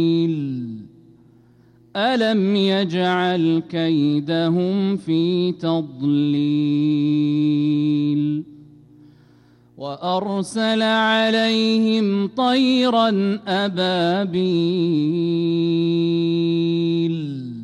ألم يجعل كيدهم في تضليل وأرسل عليهم طيرا أبابيل